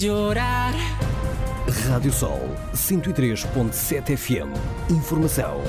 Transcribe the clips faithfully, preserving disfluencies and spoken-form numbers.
Orar. Rádio Sol cento e três ponto sete F M. Informação.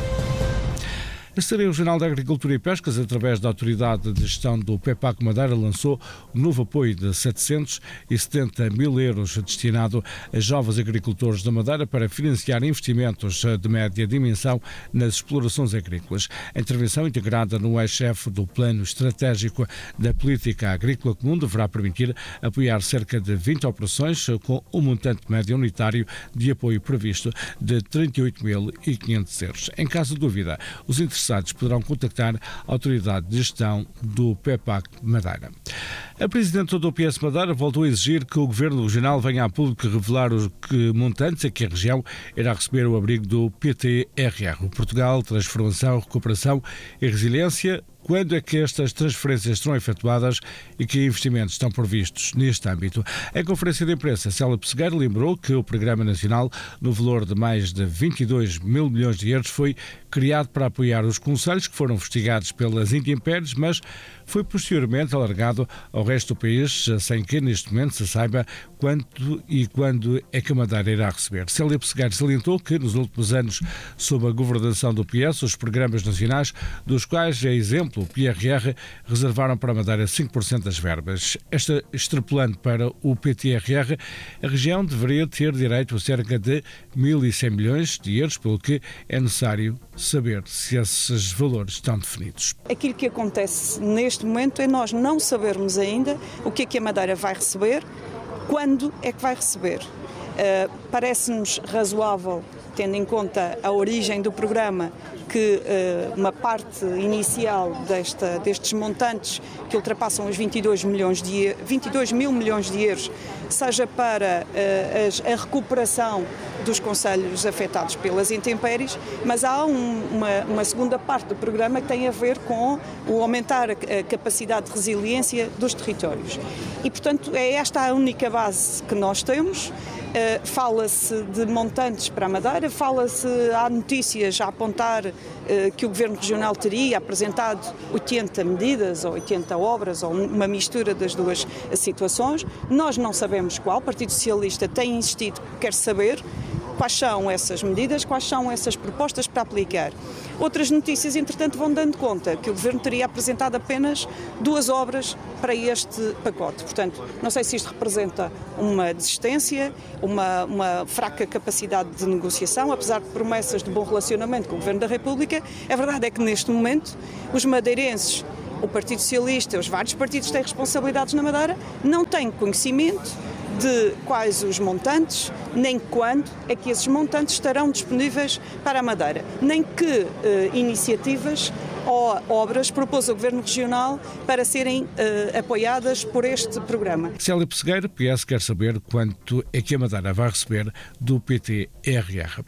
A Secretaria Regional da Agricultura e Pescas, através da Autoridade de Gestão do PEPAC Madeira, lançou um novo apoio de setecentos e setenta mil euros destinado a jovens agricultores da Madeira para financiar investimentos de média dimensão nas explorações agrícolas. A intervenção integrada no eixo-chefe do Plano Estratégico da Política Agrícola Comum deverá permitir apoiar cerca de vinte operações com um montante médio unitário de apoio previsto de trinta e oito mil e quinhentos euros. Em caso de dúvida, os interessados poderão contactar a Autoridade de Gestão do PEPAC Madeira. A Presidente do P S Madeira voltou a exigir que o Governo Regional venha a público revelar os que montantes a que a região irá receber o abrigo do P T R R, o Portugal Transformação, Recuperação e Resiliência. Quando é que estas transferências serão efetuadas e que investimentos estão previstos neste âmbito? Em conferência de imprensa, Célia Pessegueira lembrou que o Programa Nacional, no valor de mais de vinte e dois mil milhões de euros, foi criado para apoiar os concelhos que foram investigados pelas intempéries, mas foi posteriormente alargado ao resto do país, sem que neste momento se saiba quanto e quando é que a Madeira irá receber. Célia Pessegueira salientou que nos últimos anos, sob a governação do P S, os programas nacionais, dos quais é exemplo o P R R, reservaram para a Madeira cinco por cento das verbas. Esta, extrapolando para o P T R R, a região deveria ter direito a cerca de mil e cem milhões de euros, pelo que é necessário saber se esses valores estão definidos. Aquilo que acontece neste momento é nós não sabermos ainda o que é que a Madeira vai receber, quando é que vai receber. Uh, parece-nos razoável, tendo em conta a origem do programa, que uh, uma parte inicial desta, destes montantes, que ultrapassam os vinte e dois milhões de, vinte e dois mil milhões de euros, seja para uh, as, a recuperação dos concelhos afetados pelas intempéries, mas há um, uma, uma segunda parte do programa que tem a ver com o aumentar a, a capacidade de resiliência dos territórios. E, portanto, é esta a única base que nós temos. Uh, fala-se de montantes para a Madeira, fala-se, há notícias a apontar uh, que o Governo Regional teria apresentado oitenta medidas ou oitenta obras ou uma mistura das duas situações. Nós não sabemos qual, o Partido Socialista tem insistido que quer saber quais são essas medidas, quais são essas propostas para aplicar. Outras notícias, entretanto, vão dando conta que o Governo teria apresentado apenas duas obras para este pacote. Portanto, não sei se isto representa uma desistência, uma, uma fraca capacidade de negociação, apesar de promessas de bom relacionamento com o Governo da República. A verdade é que, neste momento, os madeirenses, o Partido Socialista, os vários partidos que têm responsabilidades na Madeira, não têm conhecimento de quais os montantes, nem quando é que esses montantes estarão disponíveis para a Madeira, nem que eh, iniciativas ou obras propôs o Governo Regional para serem eh, apoiadas por este programa. Célia Pessegueira, P S, quer saber quanto é que a Madeira vai receber do P T R R.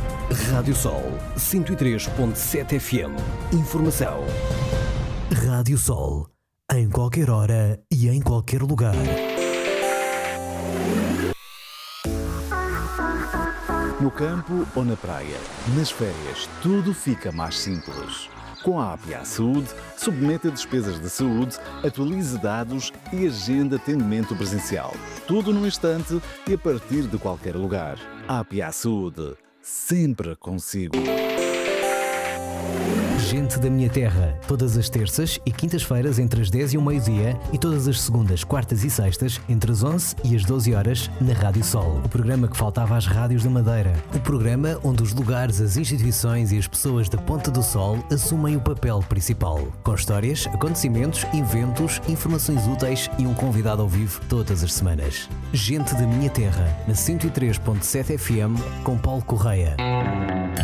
Rádio Sol cento e três ponto sete F M. Informação. Rádio Sol, em qualquer hora e em qualquer lugar. No campo ou na praia, nas férias, tudo fica mais simples. Com a A P A Saúde, submete a despesas de saúde, atualize dados e agenda atendimento presencial. Tudo num instante e a partir de qualquer lugar. A P A Saúde, sempre consigo. Gente da Minha Terra, todas as terças e quintas-feiras entre as dez e o meio-dia e todas as segundas, quartas e sextas entre as onze e as doze horas na Rádio Sol, o programa que faltava às rádios da Madeira. O programa onde os lugares, as instituições e as pessoas da Ponta do Sol assumem o papel principal, com histórias, acontecimentos, eventos, informações úteis e um convidado ao vivo todas as semanas. Gente da Minha Terra, na cento e três ponto sete F M, com Paulo Correia.